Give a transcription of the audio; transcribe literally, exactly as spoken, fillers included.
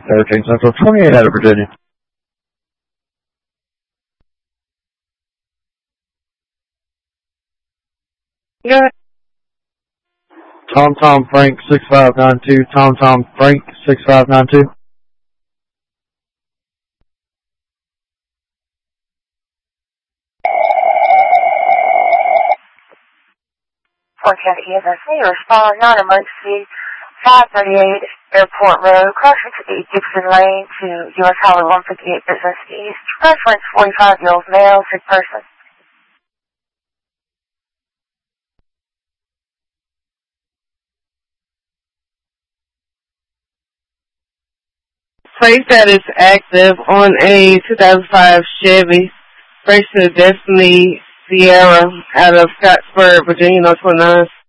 thirteen Central, twenty-eight out of Virginia. Yeah. Tom Tom Frank six five nine two. Tom Tom Frank six five nine two. Fort County E M S, respond non-emergency five thirty-eight Airport Road, crossing to the Gibson Lane to U S Highway one fifty-eight Business East. Reference forty-five-year-old male, sick person. Place that is active on a two thousand five Chevy Racer Destiny Sierra out of Scottsburg, Virginia, North twenty-nine.